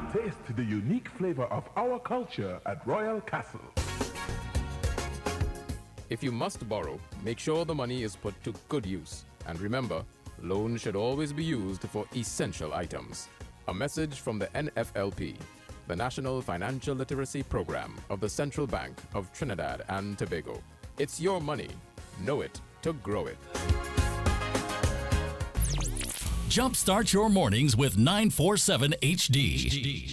Taste the unique flavor of our culture at Royal Castle. If you must borrow, make sure the money is put to good use. And remember, loans should always be used for essential items. A message from the NFLP, the National Financial Literacy Program of the Central Bank of Trinidad and Tobago. It's your money. Know it to grow it. Jumpstart your mornings with 947 HD.